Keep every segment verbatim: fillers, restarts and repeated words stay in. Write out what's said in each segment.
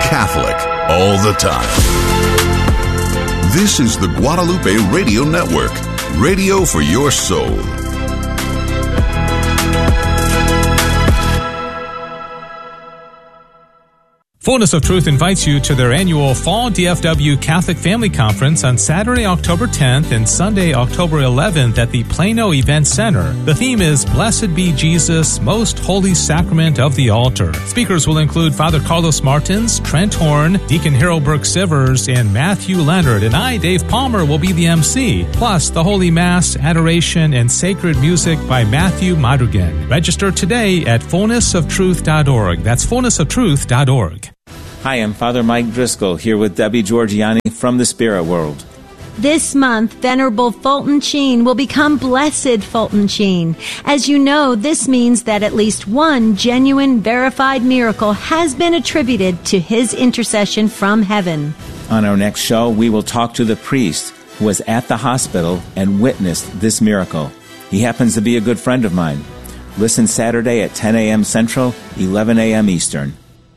Catholic all the time. This is the Guadalupe Radio Network, radio for your soul. Fullness of Truth invites you to their annual Fall D F W Catholic Family Conference on Saturday, October tenth and Sunday, October eleventh at the Plano Event Center. The theme is Blessed be Jesus, Most Holy Sacrament of the Altar. Speakers will include Father Carlos Martins, Trent Horn, Deacon Harold Burke-Sivers, and Matthew Leonard, and I, Dave Palmer, will be the M C. Plus, the Holy Mass, adoration, and sacred music by Matthew Madrigan. Register today at fullness of truth dot org. That's fullness of truth dot org. Hi, I'm Father Mike Driscoll, here with Debbie Georgiani from the Spirit World. This month, Venerable Fulton Sheen will become Blessed Fulton Sheen. As you know, this means that at least one genuine, verified miracle has been attributed to his intercession from heaven. On our next show, we will talk to the priest who was at the hospital and witnessed this miracle. He happens to be a good friend of mine. Listen Saturday at ten a.m. Central, eleven a.m. Eastern.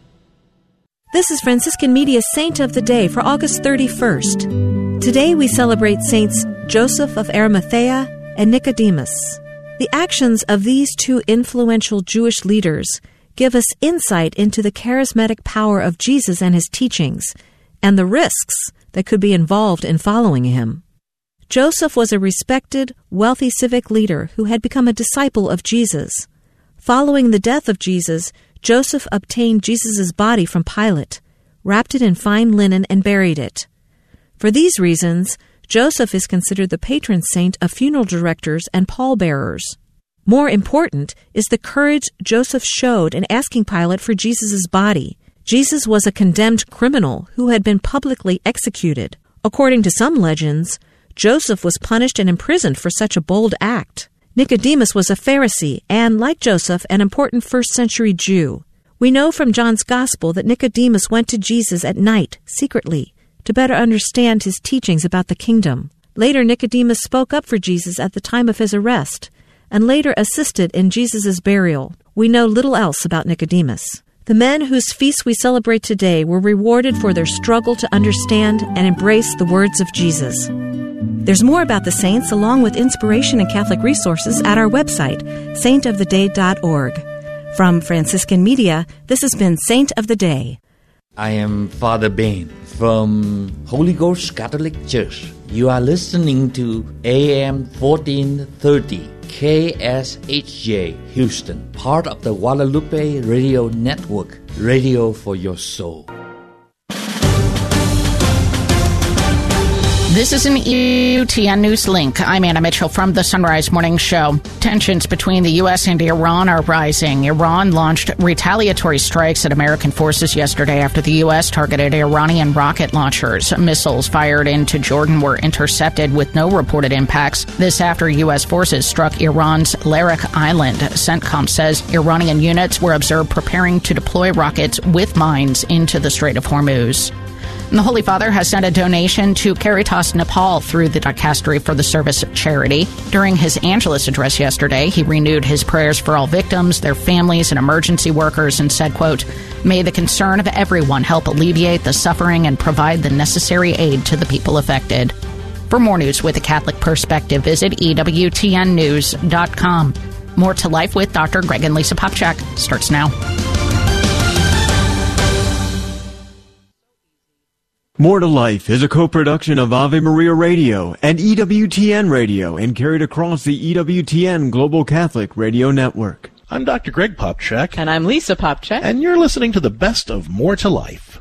This is Franciscan Media's Saint of the Day for August thirty-first. Today we celebrate Saints Joseph of Arimathea and Nicodemus. The actions of these two influential Jewish leaders give us insight into the charismatic power of Jesus and his teachings, and the risks that could be involved in following him. Joseph was a respected, wealthy civic leader who had become a disciple of Jesus. Following the death of Jesus, Joseph obtained Jesus' body from Pilate, wrapped it in fine linen, and buried it. For these reasons, Joseph is considered the patron saint of funeral directors and pallbearers. More important is the courage Joseph showed in asking Pilate for Jesus' body. Jesus was a condemned criminal who had been publicly executed. According to some legends, Joseph was punished and imprisoned for such a bold act. Nicodemus was a Pharisee and, like Joseph, an important first-century Jew. We know from John's Gospel that Nicodemus went to Jesus at night, secretly, to better understand his teachings about the kingdom. Later, Nicodemus spoke up for Jesus at the time of his arrest, and later assisted in Jesus' burial. We know little else about Nicodemus. The men whose feasts we celebrate today were rewarded for their struggle to understand and embrace the words of Jesus. There's more about the saints, along with inspiration and Catholic resources, at our website, saint of the day dot org. From Franciscan Media, this has been Saint of the Day. I am Father Bain from Holy Ghost Catholic Church. You are listening to A M fourteen thirty, K S H J, Houston, part of the Guadalupe Radio Network, radio for your soul. This is an E W T N News Link. I'm Anna Mitchell from the Sunrise Morning Show. Tensions between the U S and Iran are rising. Iran launched retaliatory strikes at American forces yesterday after the U S targeted Iranian rocket launchers. Missiles fired into Jordan were intercepted with no reported impacts. This after U S forces struck Iran's Larak Island. CENTCOM says Iranian units were observed preparing to deploy rockets with mines into the Strait of Hormuz. And the Holy Father has sent a donation to Caritas Nepal through the Dicastery for the Service charity. During his Angelus address yesterday, he renewed his prayers for all victims, their families, and emergency workers, and said, quote, "May the concern of everyone help alleviate the suffering and provide the necessary aid to the people affected." For more news with a Catholic perspective, visit E W T N news dot com. More to Life with Doctor Greg and Lisa Popchak starts now. More to Life is a co-production of Ave Maria Radio and E W T N Radio and carried across the E W T N Global Catholic Radio Network. I'm Doctor Greg Popchak. And I'm Lisa Popchak. And you're listening to the best of More to Life.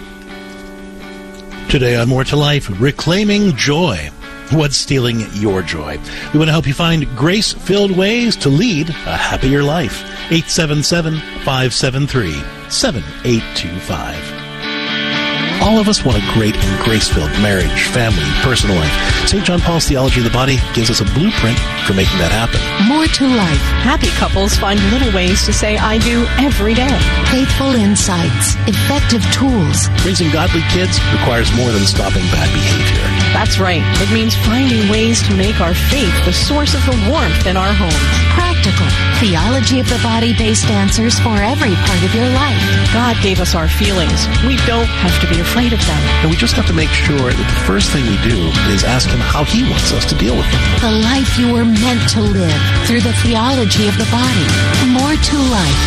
Today on More to Life, reclaiming joy. What's stealing your joy? We want to help you find grace-filled ways to lead a happier life. eight seven seven, five seven three, seven eight two five. All of us want a great and grace-filled marriage, family, personal life. Saint John Paul's Theology of the Body gives us a blueprint for making that happen. More to life. Happy couples find little ways to say I do every day. Faithful insights. Effective tools. Raising godly kids requires more than stopping bad behavior. That's right. It means finding ways to make our faith the source of the warmth in our homes. Practical. Theology of the Body-based answers for every part of your life. God gave us our feelings. We don't have to be afraid of them. And we just have to make sure that the first thing we do is ask Him how He wants us to deal with them. The life you were meant to live through the theology of the body. More to life.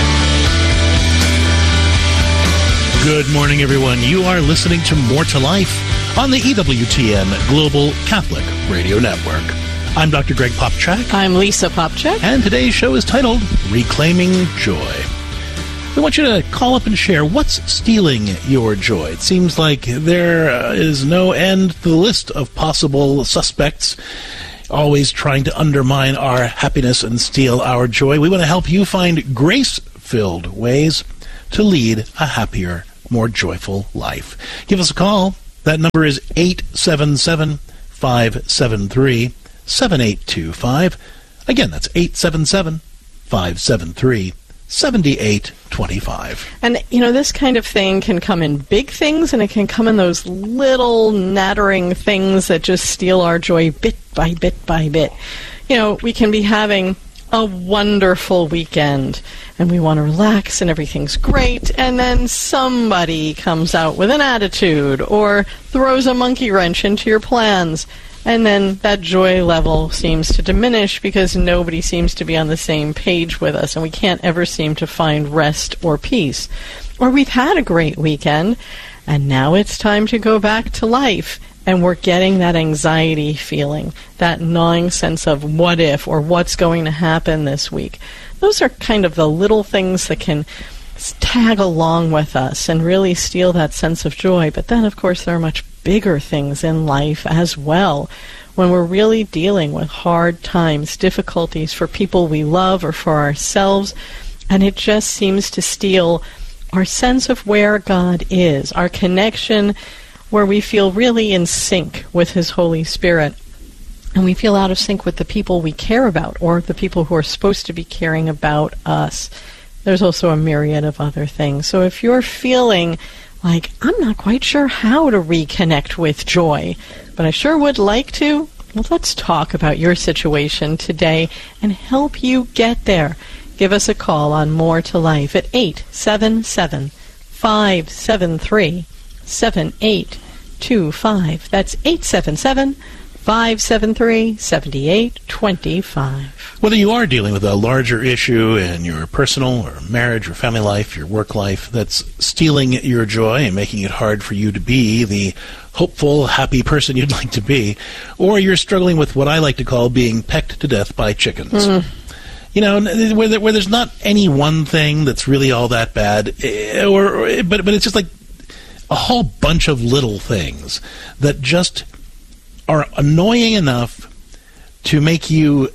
Good morning, everyone. You are listening to More to Life on the E W T N Global Catholic Radio Network. I'm Doctor Greg Popchak. I'm Lisa Popchak. And today's show is titled Reclaiming Joy. We want you to call up and share what's stealing your joy. It seems like there is no end to the list of possible suspects, always trying to undermine our happiness and steal our joy. We want to help you find grace-filled ways to lead a happier, more joyful life. Give us a call. That number is eight seven seven, five seven three, seven eight two five. Again, that's eight seven seven, five seven three, seven eight two five. And, you know, this kind of thing can come in big things, and it can come in those little nattering things that just steal our joy bit by bit by bit. You know, we can be having a wonderful weekend, and we want to relax, and everything's great, and then somebody comes out with an attitude or throws a monkey wrench into your plans. And then that joy level seems to diminish because nobody seems to be on the same page with us, and we can't ever seem to find rest or peace. Or we've had a great weekend, and now it's time to go back to life, and we're getting that anxiety feeling, that gnawing sense of what if or what's going to happen this week. Those are kind of the little things that can tag along with us and really steal that sense of joy. But then, of course, there are much bigger things in life as well. When we're really dealing with hard times, difficulties for people we love or for ourselves, and it just seems to steal our sense of where God is, our connection where we feel really in sync with His Holy Spirit, and we feel out of sync with the people we care about or the people who are supposed to be caring about us. There's also a myriad of other things. So if you're feeling like, I'm not quite sure how to reconnect with joy, but I sure would like to, well, let's talk about your situation today and help you get there. Give us a call on More to Life at eight seven seven, five seven three, seven eight two five. That's eight seven seven, five seven three, seven eight two five. Whether you are dealing with a larger issue in your personal or marriage or family life, your work life, that's stealing your joy and making it hard for you to be the hopeful, happy person you'd like to be, or you're struggling with what I like to call being pecked to death by chickens. Mm. You know, where, there, where there's not any one thing that's really all that bad, or, or but but it's just like a whole bunch of little things that just are annoying enough to make you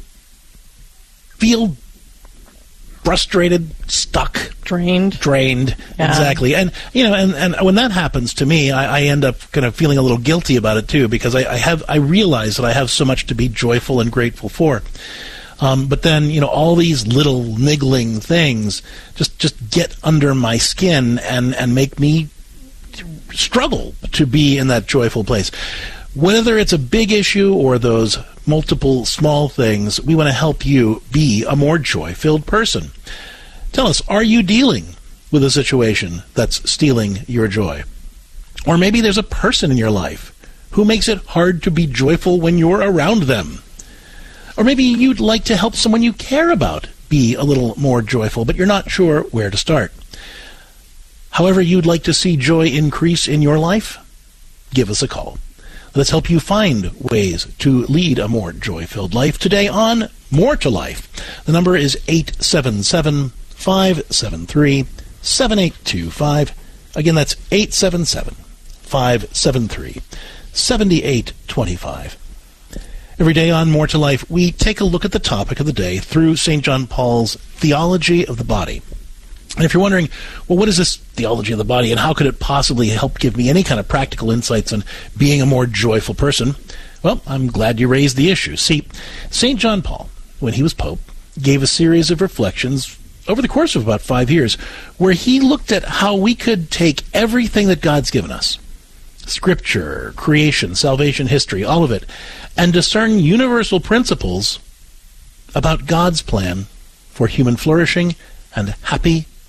feel frustrated, stuck, drained, drained. Yeah. Exactly. And you know, and, and when that happens to me, I, I end up kind of feeling a little guilty about it too, because I, I have I realize that I have so much to be joyful and grateful for. Um, but then, you know, all these little niggling things just just get under my skin and and make me struggle to be in that joyful place. Whether it's a big issue or those multiple small things, we want to help you be a more joy-filled person. Tell us, are you dealing with a situation that's stealing your joy? Or maybe there's a person in your life who makes it hard to be joyful when you're around them. Or maybe you'd like to help someone you care about be a little more joyful, but you're not sure where to start. However you'd like to see joy increase in your life, give us a call. Let's help you find ways to lead a more joy-filled life today on More to Life. The number is eight seven seven, five seven three, seven eight two five. Again, that's eight seven seven, five seven three, seven eight two five. Every day on More to Life, we take a look at the topic of the day through Saint John Paul's Theology of the Body. And if you're wondering, well, what is this theology of the body, and how could it possibly help give me any kind of practical insights on being a more joyful person? Well, I'm glad you raised the issue. See, Saint John Paul, when he was Pope, gave a series of reflections over the course of about five years where he looked at how we could take everything that God's given us, Scripture, creation, salvation, history, all of it, and discern universal principles about God's plan for human flourishing and happy,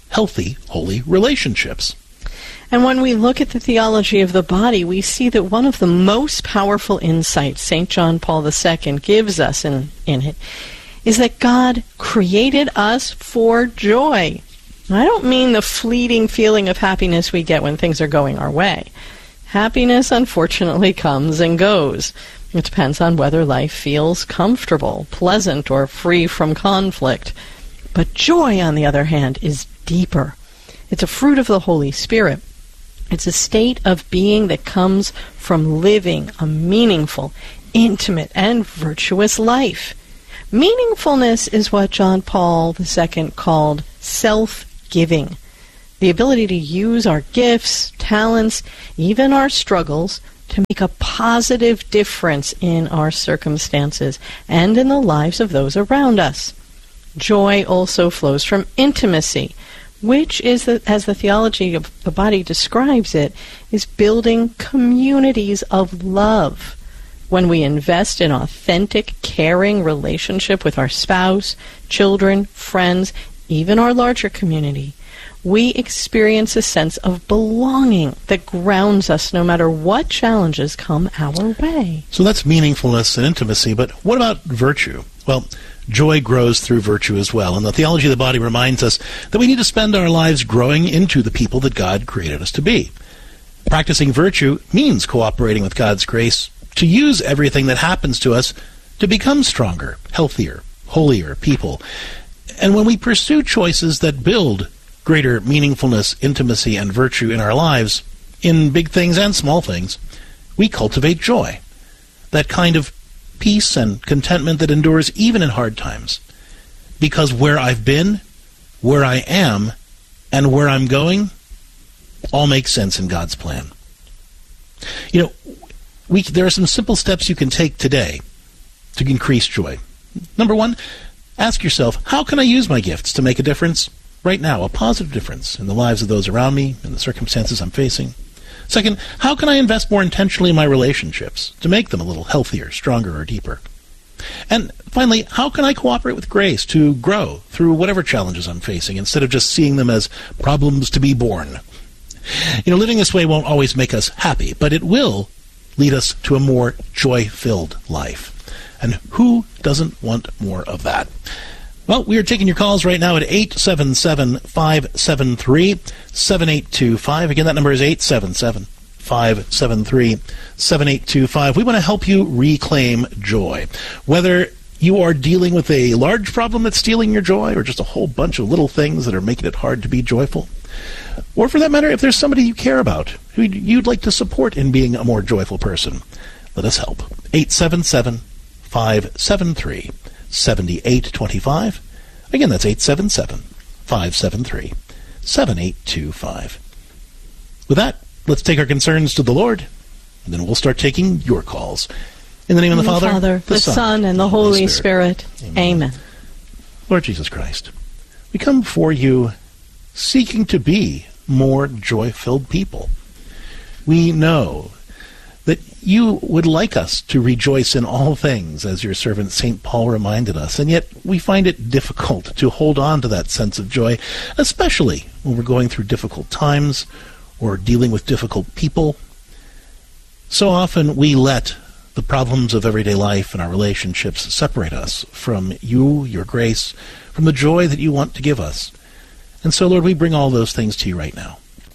healthy, holy relationships. And when we look at the theology of the body, we see that one of the most powerful insights Saint John Paul the Second gives us in, in it is that God created us for joy. I don't mean the fleeting feeling of happiness we get when things are going our way. Happiness, unfortunately, comes and goes. It depends on whether life feels comfortable, pleasant, or free from conflict. But joy, on the other hand, is deeper. It's a fruit of the Holy Spirit. It's a state of being that comes from living a meaningful, intimate, and virtuous life. Meaningfulness is what John Paul the Second called self-giving. The ability to use our gifts, talents, even our struggles to make a positive difference in our circumstances and in the lives of those around us. Joy also flows from intimacy, which is, the, as the theology of the body describes it, is building communities of love. When we invest in authentic, caring relationship with our spouse, children, friends, even our larger community, we experience a sense of belonging that grounds us no matter what challenges come our way. So that's meaningfulness and intimacy, but what about virtue? Well, joy grows through virtue as well, and the theology of the body reminds us that we need to spend our lives growing into the people that God created us to be. Practicing virtue means cooperating with God's grace to use everything that happens to us to become stronger, healthier, holier people. And when we pursue choices that build greater meaningfulness, intimacy, and virtue in our lives, in big things and small things, we cultivate joy. That kind of peace and contentment that endures even in hard times. Because where I've been, where I am, and where I'm going, all makes sense in God's plan. You know, we, there are some simple steps you can take today to increase joy. Number one, ask yourself, how can I use my gifts to make a difference right now, a positive difference in the lives of those around me, in the circumstances I'm facing? Second, how can I invest more intentionally in my relationships to make them a little healthier, stronger, or deeper? And finally, how can I cooperate with grace to grow through whatever challenges I'm facing instead of just seeing them as problems to be borne? You know, living this way won't always make us happy, but it will lead us to a more joy-filled life. And who doesn't want more of that? Well, we are taking your calls right now at eight seven seven, five seven three, seven eight two five. Again, that number is eight seven seven, five seven three, seven eight two five. We want to help you reclaim joy. Whether you are dealing with a large problem that's stealing your joy or just a whole bunch of little things that are making it hard to be joyful, or for that matter, if there's somebody you care about who you'd like to support in being a more joyful person, let us help. eight seven seven, five seven three, seven eight two five. Again, that's eight seven seven, five seven three, seven eight two five. With that, let's take our concerns to the Lord, and then we'll start taking your calls. In the name of the, the Father, Father, the, the Son, Son, and the Holy Spirit. Spirit. Amen. Amen. Lord Jesus Christ, we come before you seeking to be more joy-filled people. We know that you would like us to rejoice in all things, as your servant Saint Paul reminded us, and yet we find it difficult to hold on to that sense of joy, especially when we're going through difficult times or dealing with difficult people. So often we let the problems of everyday life and our relationships separate us from you, your grace, from the joy that you want to give us. And so, Lord, we bring all those things to you right now.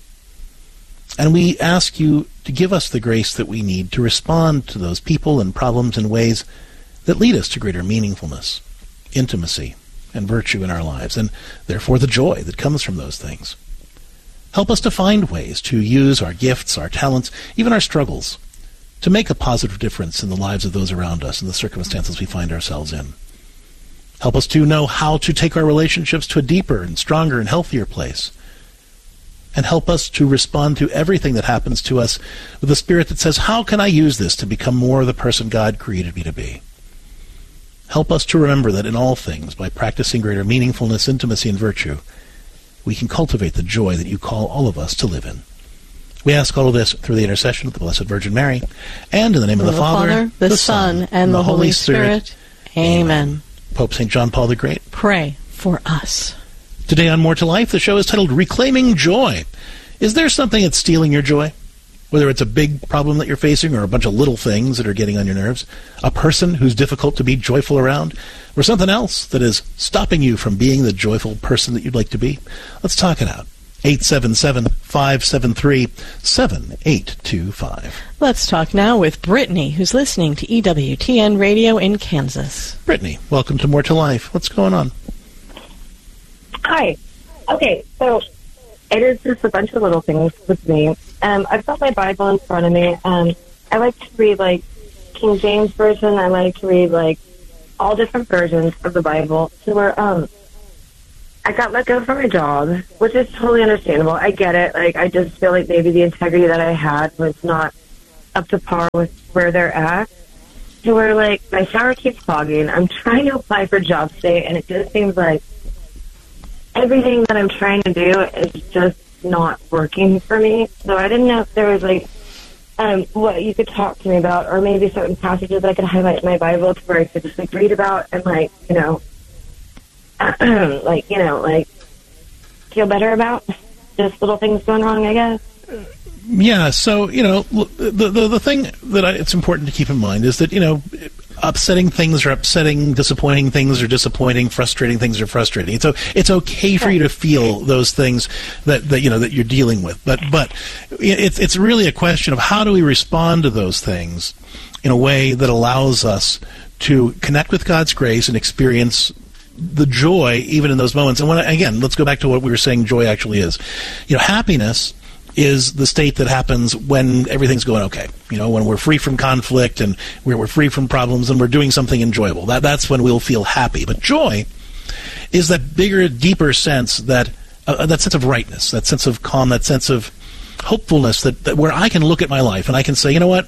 And we ask you to give us the grace that we need to respond to those people and problems in ways that lead us to greater meaningfulness, intimacy, and virtue in our lives, and therefore the joy that comes from those things. Help us to find ways to use our gifts, our talents, even our struggles, to make a positive difference in the lives of those around us and the circumstances we find ourselves in. Help us to know how to take our relationships to a deeper and stronger and healthier place. And help us to respond to everything that happens to us with a spirit that says, how can I use this to become more the person God created me to be? Help us to remember that in all things, by practicing greater meaningfulness, intimacy, and virtue, we can cultivate the joy that you call all of us to live in. We ask all of this through the intercession of the Blessed Virgin Mary, and in the name of the, the Father, Father, the, the Son, and, and the Holy, Holy Spirit. Spirit. Amen. Amen. Pope Saint John Paul the Great, pray for us. Today on More to Life, the show is titled Reclaiming Joy. Is there something that's stealing your joy? Whether it's a big problem that you're facing or a bunch of little things that are getting on your nerves, a person who's difficult to be joyful around, or something else that is stopping you from being the joyful person that you'd like to be? Let's talk it out. eight seven seven, five seven three, seven eight two five. Let's talk now with Brittany, who's listening to E W T N Radio in Kansas. Brittany, welcome to More to Life. What's going on? Hi. Okay, so it is just a bunch of little things with me. Um, I've got my Bible in front of me. Um, I like to read, like, King James Version. I like to read, like, all different versions of the Bible. So where, um, I got let go from my job, which is totally understandable. I get it. Like, I just feel like maybe the integrity that I had was not up to par with where they're at. So where, like, my shower keeps clogging. I'm trying to apply for JobState, and it just seems like everything that I'm trying to do is just not working for me. So I didn't know if there was, like, um, what you could talk to me about, or maybe certain passages I could highlight in my Bible to where I could just, like, read about and, like, you know, like, you know, like, feel better about just little things going wrong, I guess. Yeah, so, you know, the the, the thing that I, it's important to keep in mind is that, you know, upsetting things are upsetting, disappointing things are disappointing, frustrating things are frustrating. So it's okay for you to feel those things that, that you know that you're dealing with. But but it's it's really a question of how do we respond to those things in a way that allows us to connect with God's grace and experience the joy even in those moments. And when again, let's go back to what we were saying joy actually is. You know, happiness is the state that happens when everything's going okay. You know, when we're free from conflict and we're, we're free from problems and we're doing something enjoyable. That that's when we'll feel happy. But joy is that bigger, deeper sense, that uh, that sense of rightness, that sense of calm, that sense of hopefulness, that, that where I can look at my life and I can say, you know what,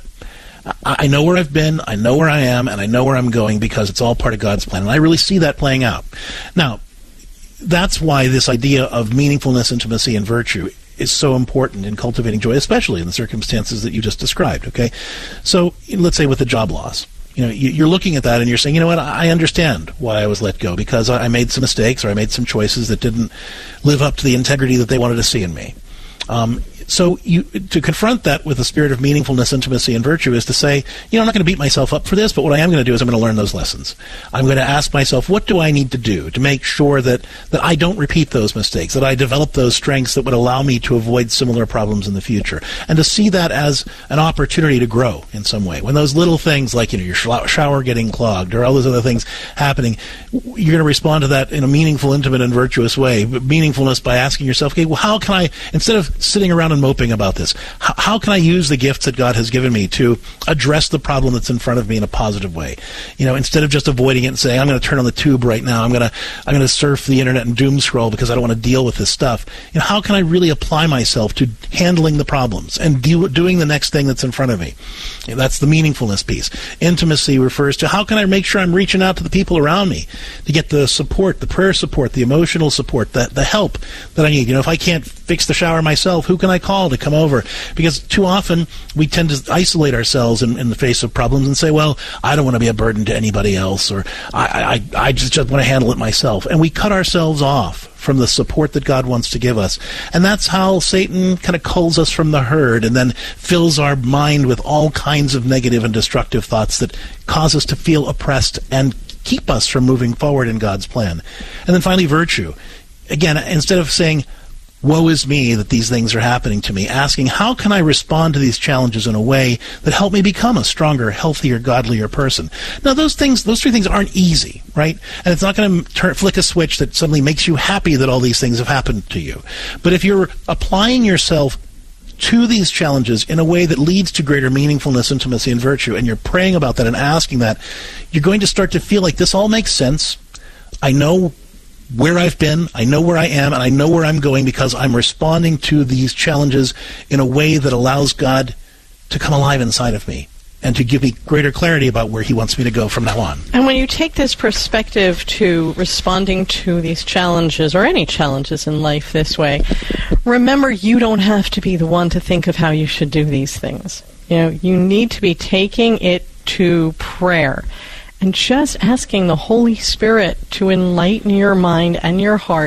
I, I know where I've been, I know where I am, and I know where I'm going because it's all part of God's plan. And I really see that playing out. Now, that's why this idea of meaningfulness, intimacy, and virtue is so important in cultivating joy, especially in the circumstances that you just described, okay? So let's say with the job loss. You know, you're looking at that and you're saying, you know what, I understand why I was let go, because I made some mistakes or I made some choices that didn't live up to the integrity that they wanted to see in me. Um, so you, to confront that with a spirit of meaningfulness, intimacy, and virtue is to say, you know, I'm not going to beat myself up for this, but what I am going to do is I'm going to learn those lessons. I'm going to ask myself, what do I need to do to make sure that, that I don't repeat those mistakes, that I develop those strengths that would allow me to avoid similar problems in the future, and to see that as an opportunity to grow in some way. When those little things like, you know, your shower getting clogged or all those other things happening, you're going to respond to that in a meaningful, intimate, and virtuous way. But meaningfulness by asking yourself, okay, well, how can I, instead of sitting around and moping about this, how, how can I use the gifts that God has given me to address the problem that's in front of me in a positive way? You know, instead of just avoiding it and saying, I'm going to turn on the tube right now, I'm going to I'm going to surf the internet and doom scroll because I don't want to deal with this stuff. You know, how can I really apply myself to handling the problems and do, doing the next thing that's in front of me? You know, that's the meaningfulness piece. Intimacy refers to how can I make sure I'm reaching out to the people around me to get the support, the prayer support, the emotional support, the, the help that I need. You know, if I can't fix the shower myself, who can I call to come over? Because too often we tend to isolate ourselves in, in the face of problems and say, well, I don't want to be a burden to anybody else, or I, I, I just, just want to handle it myself. And we cut ourselves off from the support that God wants to give us. And that's how Satan kind of culls us from the herd and then fills our mind with all kinds of negative and destructive thoughts that cause us to feel oppressed and keep us from moving forward in God's plan. And then finally, virtue. Again, instead of saying, woe is me that these things are happening to me, asking, how can I respond to these challenges in a way that help me become a stronger, healthier, godlier person? Now, those things, those three things aren't easy, right? And it's not going to flick a switch that suddenly makes you happy that all these things have happened to you. But if you're applying yourself to these challenges in a way that leads to greater meaningfulness, intimacy, and virtue, and you're praying about that and asking that, you're going to start to feel like this all makes sense. I know where I've been, I know where I am, and I know where I'm going because I'm responding to these challenges in a way that allows God to come alive inside of me and to give me greater clarity about where he wants me to go from now on. And when you take this perspective to responding to these challenges, or any challenges in life this way, remember you don't have to be the one to think of how you should do these things. You know, you need to be taking it to prayer and just asking the Holy Spirit to enlighten your mind and your heart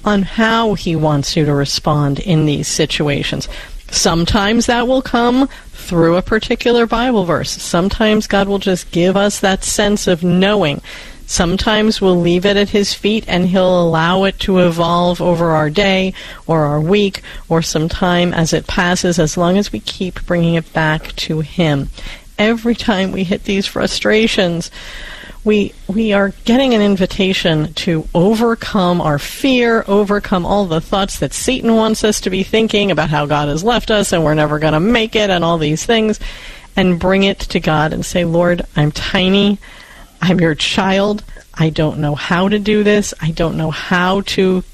on how he wants you to respond in these situations. Sometimes that will come through a particular Bible verse. Sometimes God will just give us that sense of knowing. Sometimes we'll leave it at his feet and he'll allow it to evolve over our day or our week or some time as it passes, as long as we keep bringing it back to him. Every time we hit these frustrations, we we are getting an invitation to overcome our fear, overcome all the thoughts that Satan wants us to be thinking about how God has left us and we're never going to make it and all these things, and bring it to God and say, Lord, I'm tiny. I'm your child. I don't know how to do this. I don't know how to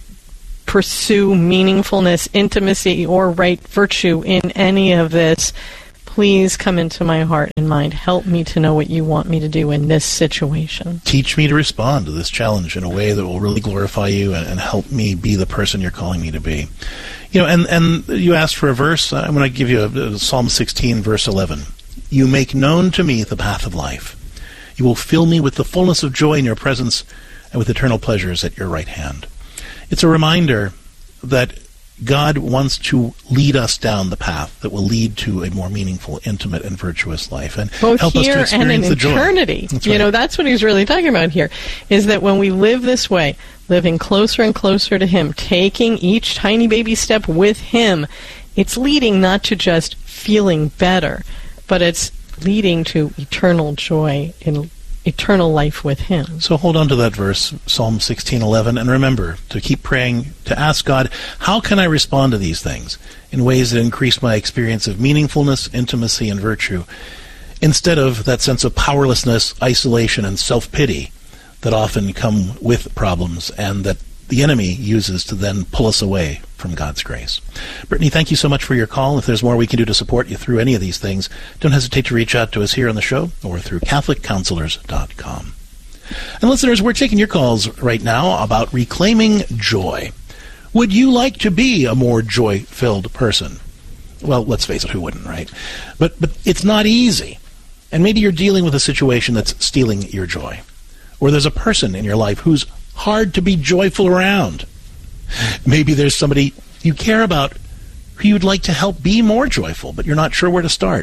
pursue meaningfulness, intimacy, or right virtue in any of this. Please come into my heart and mind. Help me to know what you want me to do in this situation. Teach me to respond to this challenge in a way that will really glorify you and, and help me be the person you're calling me to be. You know, and, and you asked for a verse. I'm going to give you a, a Psalm sixteen, verse eleven. You make known to me the path of life. You will fill me with the fullness of joy in your presence and with eternal pleasures at your right hand. It's a reminder that God wants to lead us down the path that will lead to a more meaningful, intimate, and virtuous life, and both help us here to experience and in the joy. Eternity. That's you right. know, that's what he's really talking about here, is that when we live this way, living closer and closer to him, taking each tiny baby step with him, it's leading not to just feeling better, but it's leading to eternal joy in eternal life with him. So hold on to that verse, Psalm sixteen eleven, and remember to keep praying, to ask God, how can I respond to these things in ways that increase my experience of meaningfulness, intimacy, and virtue, instead of that sense of powerlessness, isolation, and self-pity that often come with problems and that the enemy uses to then pull us away from God's grace. Brittany, thank you so much for your call. If there's more we can do to support you through any of these things, don't hesitate to reach out to us here on the show or through Catholic Counselors dot com. And listeners, we're taking your calls right now about reclaiming joy. Would you like to be a more joy-filled person? Well, let's face it, who wouldn't, right? But but it's not easy. And maybe you're dealing with a situation that's stealing your joy. Or there's a person in your life who's hard to be joyful around. Maybe there's somebody you care about who you'd like to help be more joyful, but you're not sure where to start.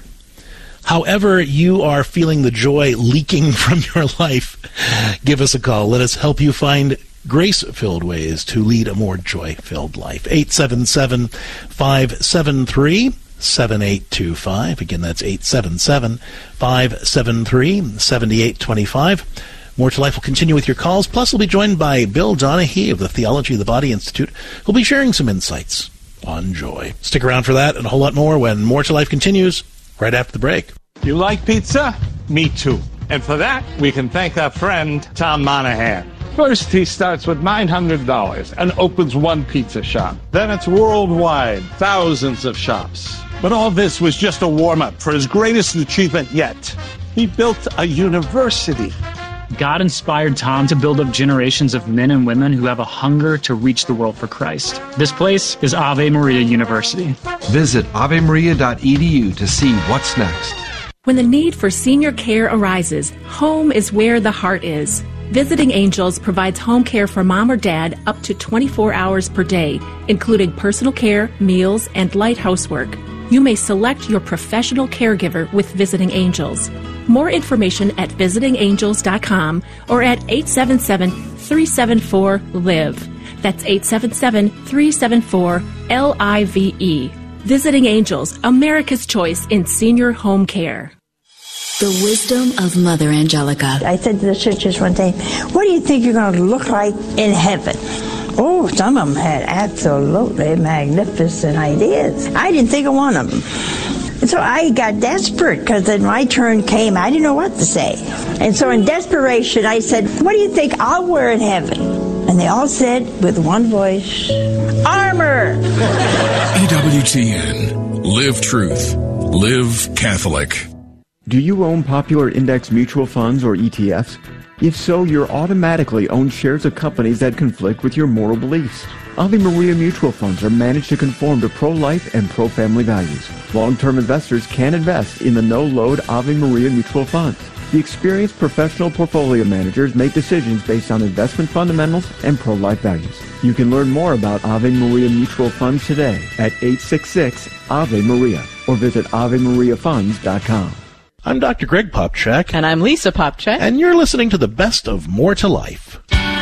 However you are feeling the joy leaking from your life, give us a call. Let us help you find grace-filled ways to lead a more joy-filled life. eight seven seven, five seven three, seven eight two five. Again, that's eight seven seven, five seven three, seven eight two five. More to Life will continue with your calls. Plus, we'll be joined by Bill Donahue of the Theology of the Body Institute, who'll be sharing some insights on joy. Stick around for that and a whole lot more when More to Life continues right after the break. You like pizza? Me too. And for that, we can thank our friend Tom Monahan. First, he starts with nine hundred dollars and opens one pizza shop. Then it's worldwide, thousands of shops. But all this was just a warm-up for his greatest achievement yet. He built a university. God inspired Tom to build up generations of men and women who have a hunger to reach the world for Christ. This place is Ave Maria University. Visit ave maria dot e d u to see what's next. When the need for senior care arises, home is where the heart is. Visiting Angels provides home care for mom or dad up to twenty-four hours per day, including personal care, meals, and light housework. You may select your professional caregiver with Visiting Angels. More information at visiting angels dot com or at eight seven seven, three seven four, L I V E. That's eight seven seven, three seven four, L I V E. Visiting Angels, America's choice in senior home care. The wisdom of Mother Angelica. I said to the sisters one day, what do you think you're going to look like in heaven? Oh, some of them had absolutely magnificent ideas. I didn't think of one of them. And so I got desperate because then my turn came. I didn't know what to say. And so in desperation, I said, what do you think I'll wear in heaven? And they all said with one voice, armor. E W T N. Live truth. Live Catholic. Do you own popular index mutual funds or E T Fs? If so, you're automatically own shares of companies that conflict with your moral beliefs. Ave Maria mutual funds are managed to conform to pro-life and pro-family values. Long-term investors can invest in the no-load Ave Maria mutual funds. The experienced professional portfolio managers make decisions based on investment fundamentals and pro-life values. You can learn more about Ave Maria Mutual Funds today at eight six six, A V E Maria or visit ave maria funds dot com. I'm Doctor Greg Popcak. And I'm Lisa Popcak. And you're listening to the best of More to Life.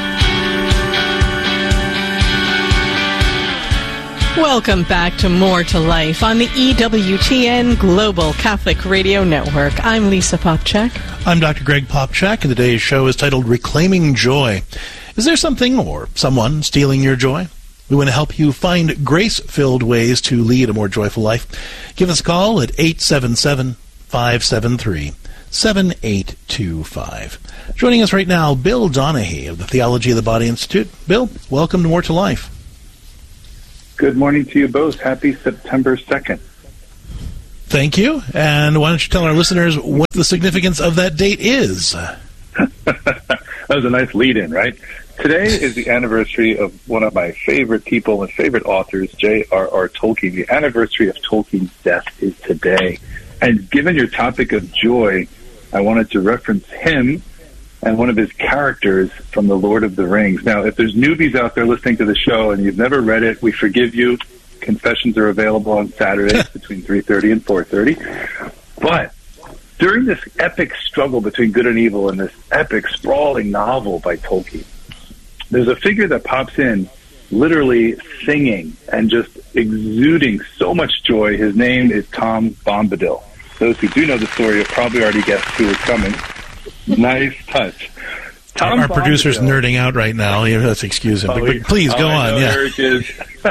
Welcome back to More to Life on the E W T N Global Catholic Radio Network. I'm Lisa Popcak. I'm Doctor Greg Popcak, and today's show is titled Reclaiming Joy. Is there something or someone stealing your joy? We want to help you find grace-filled ways to lead a more joyful life. Give us a call at eight seven seven, five seven three, seven eight two five. Joining us right now, Bill Donahue of the Theology of the Body Institute. Bill, welcome to More to Life. Good morning to you both. Happy September second. Thank you. And why don't you tell our listeners what the significance of that date is? That was a nice lead-in, right? Today is the anniversary of one of my favorite people and favorite authors, J R R Tolkien. The anniversary of Tolkien's death is today. And given your topic of joy, I wanted to reference him and one of his characters from The Lord of the Rings. Now, if there's newbies out there listening to the show and you've never read it, we forgive you. Confessions are available on Saturdays between three thirty and four thirty. But during this epic struggle between good and evil in this epic, sprawling novel by Tolkien, there's a figure that pops in literally singing and just exuding so much joy. His name is Tom Bombadil. Those who do know the story have probably already guessed who is coming. Nice touch. Tom Our Bombadil, producer's nerding out right now. Let's excuse him. Oh, but, but please, oh, go I on. know, Yeah. Eric is.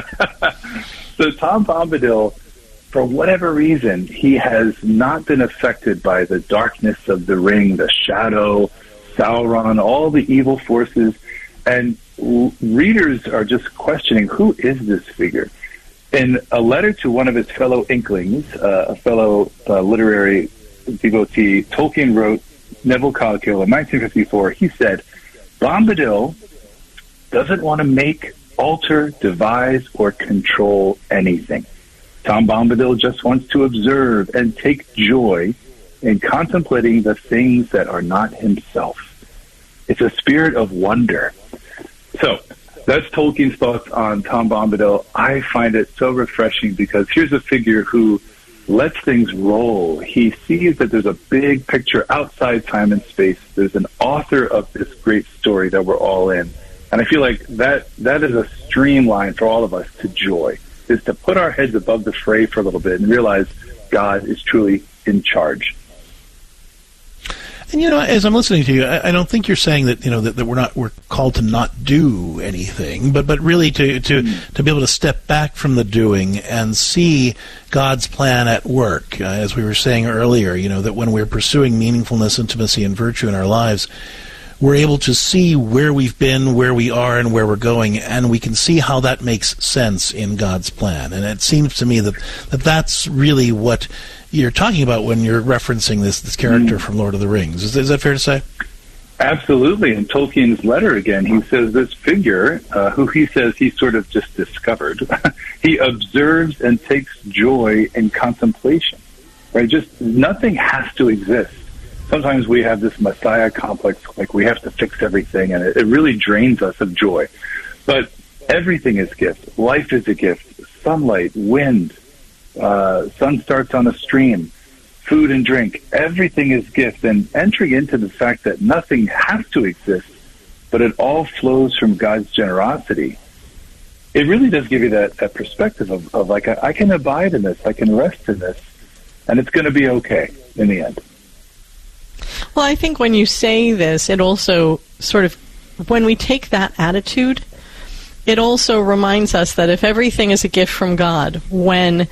So Tom Bombadil, for whatever reason, he has not been affected by the darkness of the ring, the shadow, Sauron, all the evil forces. And readers are just questioning, who is this figure? In a letter to one of his fellow Inklings, uh, a fellow uh, literary devotee, Tolkien wrote, Neville Coghill, in nineteen fifty-four, he said, Bombadil doesn't want to make, alter, devise, or control anything. Tom Bombadil just wants to observe and take joy in contemplating the things that are not himself. It's a spirit of wonder. So, that's Tolkien's thoughts on Tom Bombadil. I find it so refreshing because here's a figure who lets things roll. He sees that there's a big picture outside time and space. There's an author of this great story that we're all in. And I feel like that that is a streamline for all of us to joy, is to put our heads above the fray for a little bit and realize God is truly in charge. And, you know, as I'm listening to you, I, I don't think you're saying that, you know, that, that we're not, we're called to not do anything, but, but really to, to, mm. to be able to step back from the doing and see God's plan at work. Uh, as we were saying earlier, you know, that when we're pursuing meaningfulness, intimacy, and virtue in our lives, we're able to see where we've been, where we are, and where we're going, and we can see how that makes sense in God's plan. And it seems to me that, that that's really what you're talking about when you're referencing this this character mm. from Lord of the Rings. Is, is that fair to say? Absolutely. In Tolkien's letter again, he says this figure, uh, who he says he sort of just discovered, he observes and takes joy in contemplation. Right? Just nothing has to exist. Sometimes we have this Messiah complex, like we have to fix everything, and it, it really drains us of joy. But everything is gift. Life is a gift. Sunlight, wind, uh, sun starts on a stream, food and drink. Everything is gift. And entering into the fact that nothing has to exist, but it all flows from God's generosity, it really does give you that, that perspective of, of like, I, I can abide in this, I can rest in this, and it's going to be okay in the end. Well, I think when you say this, it also sort of, when we take that attitude, it also reminds us that if everything is a gift from God, when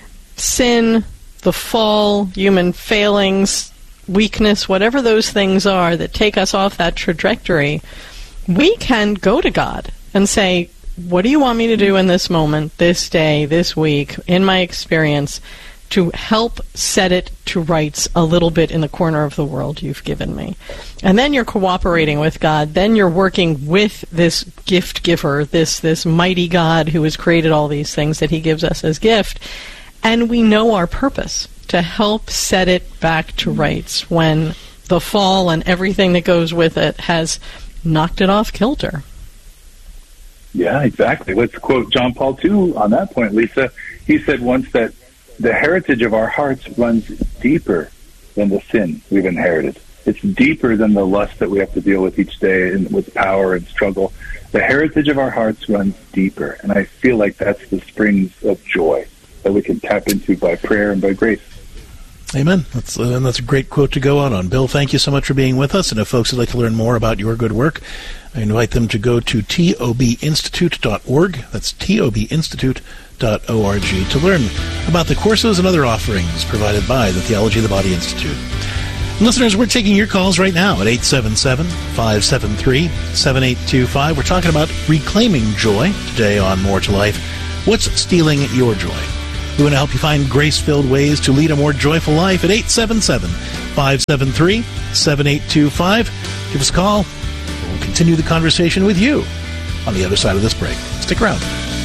sin, the fall, human failings, weakness, whatever those things are that take us off that trajectory, we can go to God and say, what do you want me to do in this moment, this day, this week, in my experience, to help set it to rights a little bit in the corner of the world you've given me. And then you're cooperating with God. Then you're working with this gift giver, this this mighty God who has created all these things that he gives us as gift. And we know our purpose, to help set it back to rights when the fall and everything that goes with it has knocked it off kilter. Yeah, exactly. Let's quote John Paul the Second on that point, Lisa. He said once that the heritage of our hearts runs deeper than the sin we've inherited. It's deeper than the lust that we have to deal with each day and with power and struggle. The heritage of our hearts runs deeper, and I feel like that's the springs of joy that we can tap into by prayer and by grace. Amen. That's, uh, and that's a great quote to go out on. Bill, thank you so much for being with us. And if folks would like to learn more about your good work, I invite them to go to tob institute dot org. That's tob institute dot org to learn about the courses and other offerings provided by the Theology of the Body Institute. And listeners, we're taking your calls right now at eight seven seven, five seven three, seven eight two five. We're talking about reclaiming joy today on More to Life. What's stealing your joy? We want to help you find grace-filled ways to lead a more joyful life at eight seven seven, five seven three, seven eight two five. Give us a call. We'll continue the conversation with you on the other side of this break. Stick around.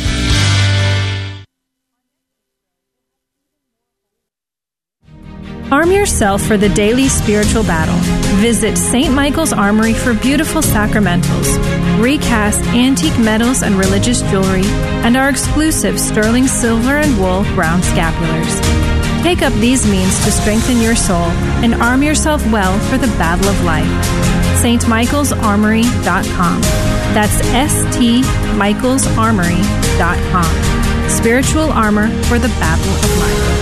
Arm yourself for the daily spiritual battle. Visit Saint Michael's Armory for beautiful sacramentals, recast antique metals and religious jewelry, and our exclusive sterling silver and wool brown scapulars. Take up these means to strengthen your soul and arm yourself well for the battle of life. St Michaels Armory dot com. That's S T Michaels Armory dot com. Spiritual armor for the battle of life.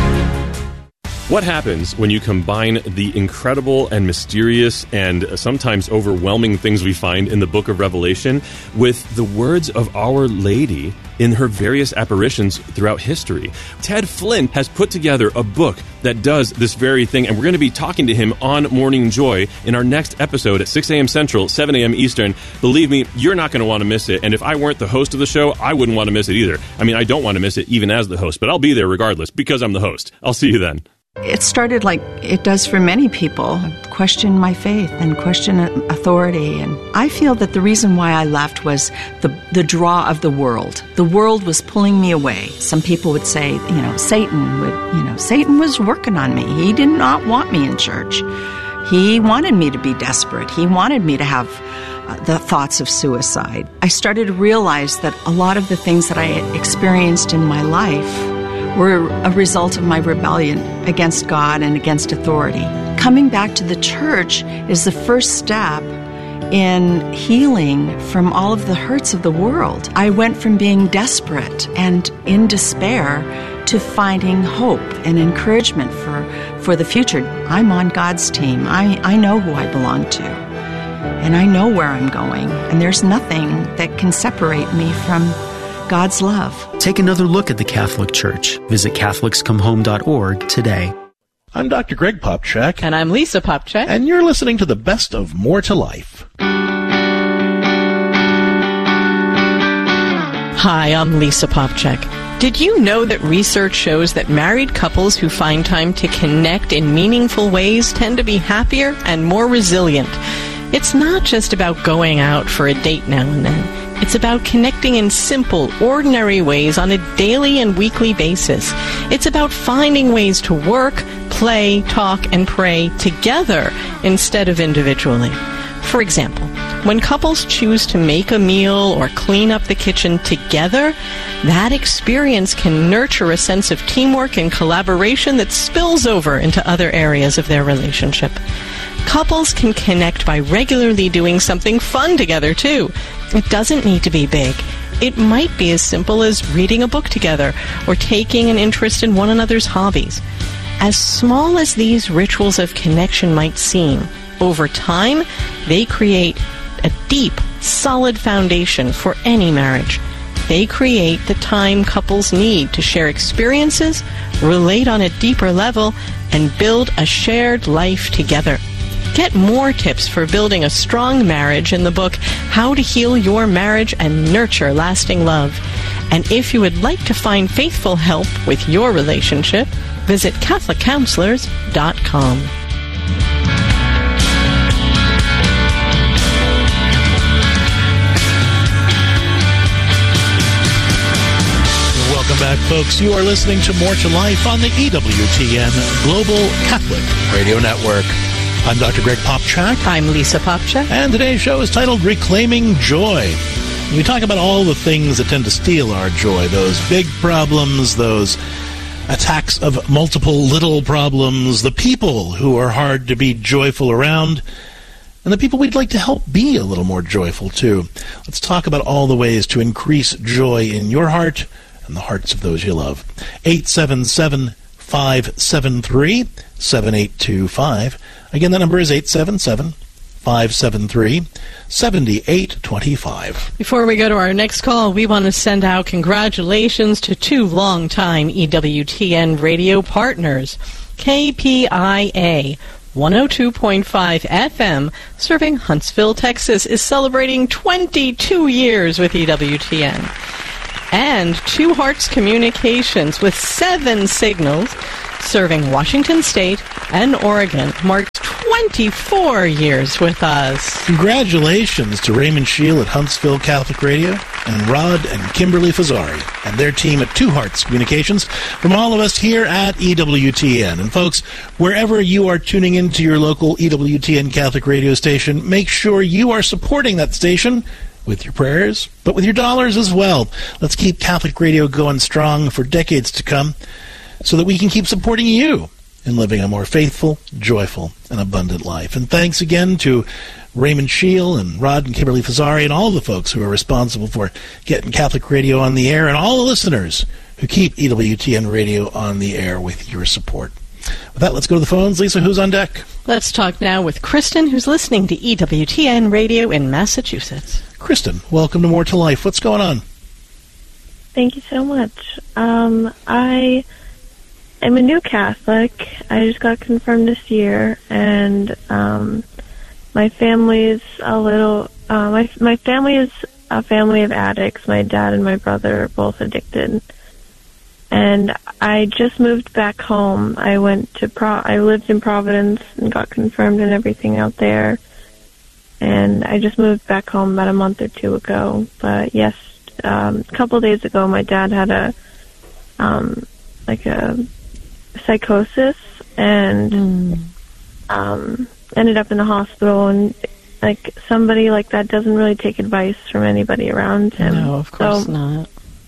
What happens when you combine the incredible and mysterious and sometimes overwhelming things we find in the book of Revelation with the words of Our Lady in her various apparitions throughout history? Ted Flint has put together a book that does this very thing, and we're going to be talking to him on Morning Joy in our next episode at six a.m. Central, seven a.m. Eastern. Believe me, you're not going to want to miss it, and if I weren't the host of the show, I wouldn't want to miss it either. I mean, I don't want to miss it even as the host, but I'll be there regardless because I'm the host. I'll see you then. It started like it does for many people, question my faith and question authority. And I feel that the reason why I left was the, the draw of the world. The world was pulling me away. Some people would say, you know, Satan would, you know, Satan was working on me. He did not want me in church. He wanted me to be desperate. He wanted me to have uh, the thoughts of suicide. I started to realize that a lot of the things that I had experienced in my life were a result of my rebellion against God and against authority. Coming back to the church is the first step in healing from all of the hurts of the world. I went from being desperate and in despair to finding hope and encouragement for, for the future. I'm on God's team. I, I know who I belong to, and I know where I'm going, and there's nothing that can separate me from God's love. Take another look at the Catholic Church. Visit Catholics Come Home dot org today. I'm Doctor Greg Popchak. And I'm Lisa Popchak. And you're listening to the best of More to Life. Hi, I'm Lisa Popchak. Did you know that research shows that married couples who find time to connect in meaningful ways tend to be happier and more resilient? It's not just about going out for a date now and then. It's about connecting in simple, ordinary ways on a daily and weekly basis. It's about finding ways to work, play, talk, and pray together instead of individually. For example, when couples choose to make a meal or clean up the kitchen together, that experience can nurture a sense of teamwork and collaboration that spills over into other areas of their relationship. Couples can connect by regularly doing something fun together, too. It doesn't need to be big. It might be as simple as reading a book together or taking an interest in one another's hobbies. As small as these rituals of connection might seem, over time, they create a deep, solid foundation for any marriage. They create the time couples need to share experiences, relate on a deeper level, and build a shared life together. Get more tips for building a strong marriage in the book, How to Heal Your Marriage and Nurture Lasting Love. And if you would like to find faithful help with your relationship, visit Catholic Counselors dot com. Welcome back, folks. You are listening to More to Life on the E W T N Global Catholic Radio Network. I'm Doctor Greg Popchak. I'm Lisa Popchak. And today's show is titled Reclaiming Joy. We talk about all the things that tend to steal our joy, those big problems, those attacks of multiple little problems, the people who are hard to be joyful around, and the people we'd like to help be a little more joyful, too. Let's talk about all the ways to increase joy in your heart and the hearts of those you love. eight seven seven, five seven three, seven eight two five. Again, that number is eight seven seven, five seven three, seven eight two five. Before we go to our next call, we want to send out congratulations to two longtime E W T N radio partners. K P I A one oh two point five F M, serving Huntsville, Texas, is celebrating twenty-two years with E W T N. And Two Hearts Communications, with seven signals, serving Washington State and Oregon, marks twenty-four years with us. Congratulations to Raymond Shield at Huntsville Catholic Radio and Rod and Kimberly Fazzari and their team at Two Hearts Communications, from all of us here at E W T N. And folks, wherever you are tuning into your local E W T N Catholic radio station, make sure you are supporting that station with your prayers, but with your dollars as well. Let's keep Catholic radio going strong for decades to come, so that we can keep supporting you in living a more faithful, joyful, and abundant life. And thanks again to Raymond Shield and Rod and Kimberly Fazzari and all the folks who are responsible for getting Catholic radio on the air, and all the listeners who keep E W T N radio on the air with your support. With that, let's go to the phones. Lisa, who's on deck? Let's talk now with Kristen, who's listening to E W T N radio in Massachusetts. Kristen, welcome to More to Life. What's going on? Thank you so much. Um, I am a new Catholic. I just got confirmed this year, and um, my family is a little. Uh, my my family is a family of addicts. My dad and my brother are both addicted, and I just moved back home. I went to Pro. I lived in Providence and got confirmed and everything out there, and I just moved back home about a month or two ago. But yes, um, a couple of days ago, my dad had a um, like a psychosis and mm. um, ended up in the hospital. And like somebody like that doesn't really take advice from anybody around him. No, of course so, not.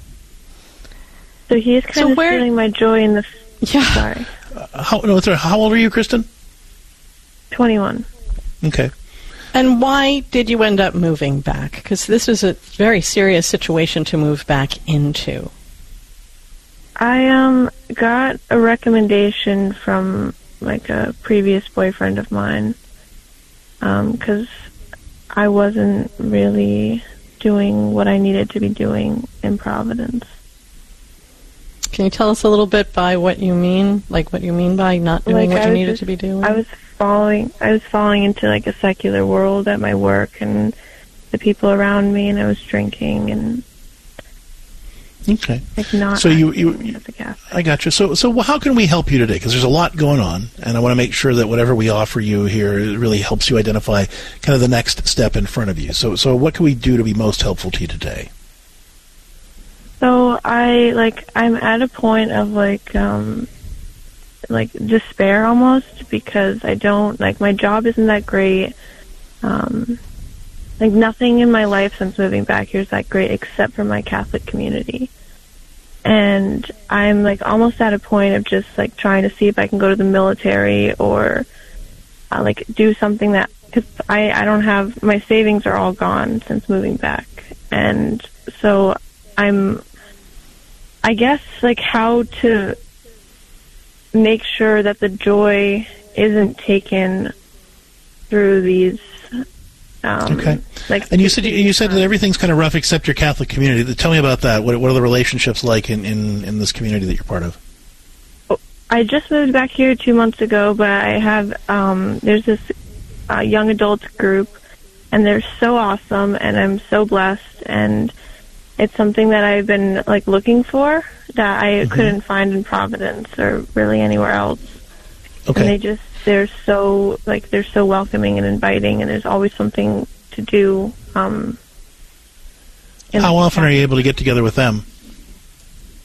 So he is kind so of where, stealing my joy in the. F- yeah. Sorry. Uh, how, no, sorry, how old are you, Kristen? twenty-one. Okay. And why did you end up moving back? Because this is a very serious situation to move back into. I um got a recommendation from like a previous boyfriend of mine, because um, I wasn't really doing what I needed to be doing in Providence. Can you tell us a little bit by what you mean, like what you mean by not doing like what you needed just, to be doing? I was falling. I was falling into like a secular world at my work and the people around me, and I was drinking and. Okay. Like not so you, you, you as a Catholic. I got you. So, so how can we help you today? Because there's a lot going on, and I want to make sure that whatever we offer you here really helps you identify kind of the next step in front of you. So, so what can we do to be most helpful to you today? So I like I'm at a point of like um like despair almost, because I don't like my job isn't that great. Um like nothing in my life since moving back here is that great except for my Catholic community. And I'm like almost at a point of just like trying to see if I can go to the military or uh, like do something that, because I, I don't have, my savings are all gone since moving back. And so I'm, I guess, like how to make sure that the joy isn't taken through these. Um, okay. Like, and you said you, you said that everything's kind of rough except your Catholic community. Tell me about that. What, what are the relationships like in, in, in this community that you're part of? I just moved back here two months ago, but I have um, there's this uh, young adult group, and they're so awesome, and I'm so blessed, and it's something that I've been like looking for that I mm-hmm. couldn't find in Providence or really anywhere else. Okay. And they just they're so like they're so welcoming and inviting, and there's always something to do. Um, How often are you able to get together with them?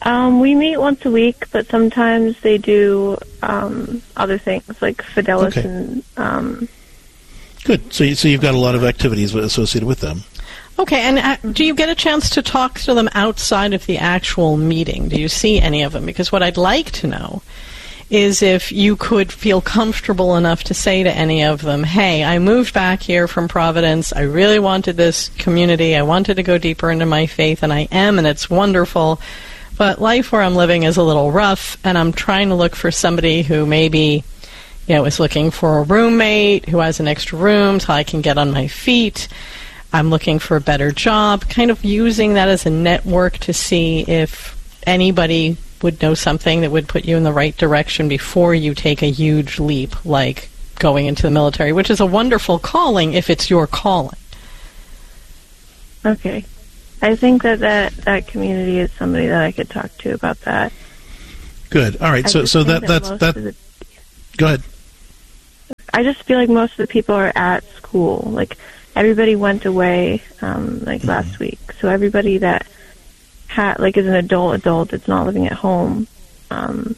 Um, we meet once a week, but sometimes they do um, other things like Fidelis Okay. and. Um, Good. So, you, so you've got a lot of activities associated with them. Okay, and uh, do you get a chance to talk to them outside of the actual meeting? Do you see any of them? Because what I'd like to know is if you could feel comfortable enough to say to any of them, hey, I moved back here from Providence. I really wanted this community. I wanted to go deeper into my faith, and I am, and it's wonderful. But life where I'm living is a little rough, and I'm trying to look for somebody who maybe, you know, is looking for a roommate, who has an extra room so I can get on my feet. I'm looking for a better job, kind of using that as a network to see if anybody would know something that would put you in the right direction before you take a huge leap, like going into the military, which is a wonderful calling if it's your calling. Okay. I think that, that that community is somebody that I could talk to about that. Good. All right. I So, just so think that that that's most that. of the- Go ahead. I just feel like most of the people are at school. Like, everybody went away, um, like, Mm-hmm. last week. So everybody that had, like, is an adult adult that's not living at home, um,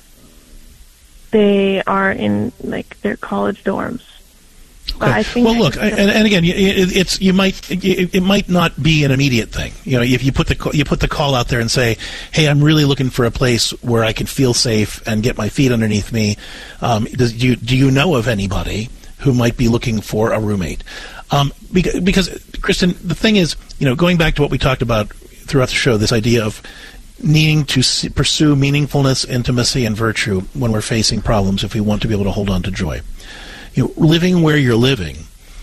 they are in, like, their college dorms. But I think Well, I look, just- and, and again, it, it's you might it, it might not be an immediate thing. You know, if you put the ca- you put the call out there and say, "Hey, I'm really looking for a place where I can feel safe and get my feet underneath me." Um, does, do you do you know of anybody who might be looking for a roommate? Um, because, because, Kristen, the thing is, you know, going back to what we talked about throughout the show, this idea of needing to see, pursue meaningfulness, intimacy, and virtue when we're facing problems if we want to be able to hold on to joy. You know, living where you're living,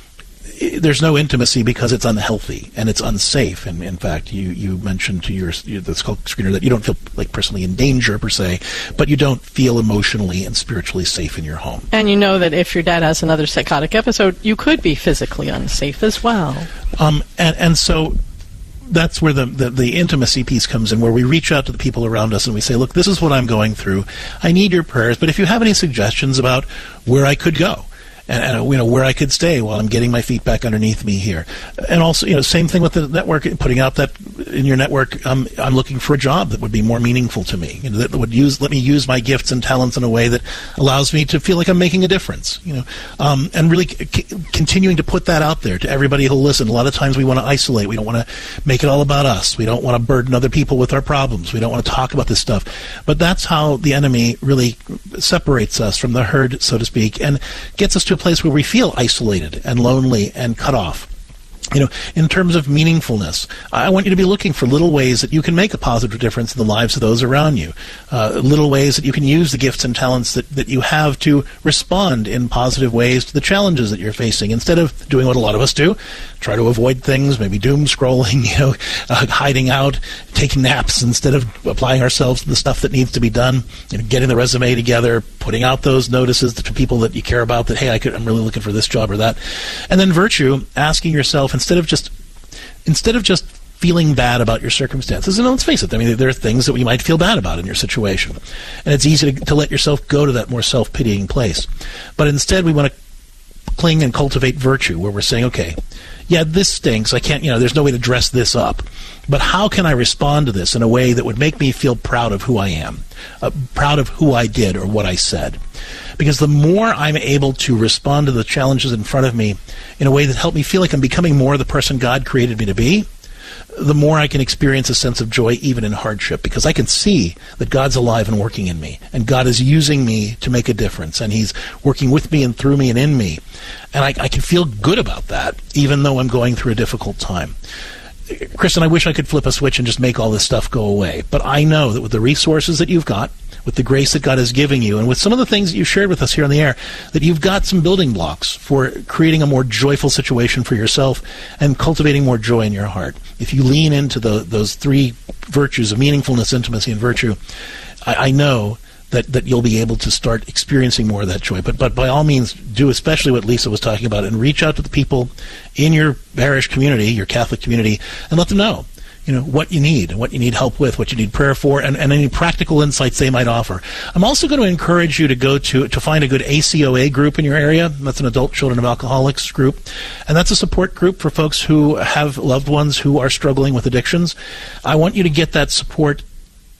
i- there's no intimacy because it's unhealthy and it's unsafe. And in fact, you, you mentioned to your, your the skull screener that you don't feel like personally in danger per se, but you don't feel emotionally and spiritually safe in your home. And you know that if your dad has another psychotic episode, you could be physically unsafe as well. Um, and, and so that's where the, the, the intimacy piece comes in, where we reach out to the people around us and we say, look, this is what I'm going through. I need your prayers, but if you have any suggestions about where I could go, and, and you know where I could stay while I'm getting my feet back underneath me here, and also you know same thing with the network, putting out that in your network, um, I'm looking for a job that would be more meaningful to me, you know, that would use let me use my gifts and talents in a way that allows me to feel like I'm making a difference, you know, um, and really c- c- continuing to put that out there to everybody who'll listen. A lot of times we want to isolate, we don't want to make it all about us, we don't want to burden other people with our problems, we don't want to talk about this stuff, but that's how the enemy really separates us from the herd, so to speak, and gets us to a place where we feel isolated and lonely and cut off. You know, in terms of meaningfulness, I want you to be looking for little ways that you can make a positive difference in the lives of those around you. Uh, little ways that you can use the gifts and talents that, that you have to respond in positive ways to the challenges that you're facing. Instead of doing what a lot of us do, try to avoid things, maybe doom scrolling, you know, uh, hiding out, taking naps instead of applying ourselves to the stuff that needs to be done, you know, getting the resume together, putting out those notices to people that you care about that, hey, I could, I'm really looking for this job or that. And then virtue, asking yourself, instead of just instead of just feeling bad about your circumstances, and let's face it, I mean, there are things that we might feel bad about in your situation, and it's easy to, to let yourself go to that more self-pitying place. But instead, we want to cling and cultivate virtue, where we're saying, okay, yeah, this stinks. I can't, you know, there's no way to dress this up. But how can I respond to this in a way that would make me feel proud of who I am, uh, proud of who I did or what I said? Because the more I'm able to respond to the challenges in front of me in a way that help me feel like I'm becoming more the person God created me to be, the more I can experience a sense of joy even in hardship, because I can see that God's alive and working in me, and God is using me to make a difference, and He's working with me and through me and in me. And I, I can feel good about that, even though I'm going through a difficult time. Kristen, I wish I could flip a switch and just make all this stuff go away, but I know that with the resources that you've got, with the grace that God is giving you, and with some of the things that you shared with us here on the air, that you've got some building blocks for creating a more joyful situation for yourself and cultivating more joy in your heart. If you lean into the, those three virtues of meaningfulness, intimacy, and virtue, I, I know that, that you'll be able to start experiencing more of that joy. But, but by all means, do especially what Lisa was talking about, and reach out to the people in your parish community, your Catholic community, and let them know, you know, what you need, and what you need help with, what you need prayer for, and, and any practical insights they might offer. I'm also going to encourage you to go to to find a good A C O A group in your area. That's an Adult Children of Alcoholics group, and that's a support group for folks who have loved ones who are struggling with addictions. I want you to get that support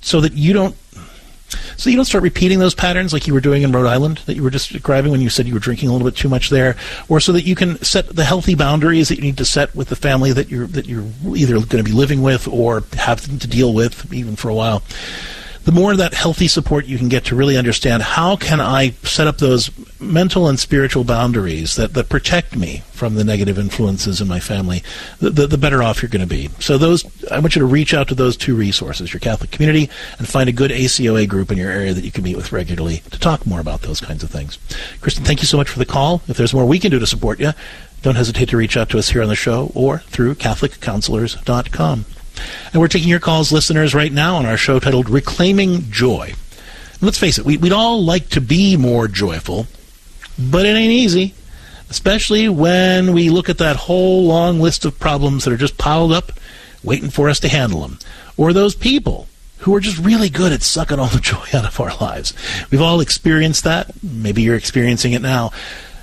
so that you don't so you don't start repeating those patterns like you were doing in Rhode Island that you were just describing when you said you were drinking a little bit too much there, or so that you can set the healthy boundaries that you need to set with the family that you're that you're either going to be living with or having to deal with even for a while. The more of that healthy support you can get to really understand how can I set up those mental and spiritual boundaries that, that protect me from the negative influences in my family, the, the, the better off you're going to be. So those, I want you to reach out to those two resources, your Catholic community, and find a good A C O A group in your area that you can meet with regularly to talk more about those kinds of things. Kristen, thank you so much for the call. If there's more we can do to support you, don't hesitate to reach out to us here on the show or through Catholic Counselors dot com. And we're taking your calls, listeners, right now on our show titled Reclaiming Joy. And let's face it, we, we'd all like to be more joyful, but it ain't easy, especially when we look at that whole long list of problems that are just piled up, waiting for us to handle them. Or those people who are just really good at sucking all the joy out of our lives. We've all experienced that. Maybe you're experiencing it now.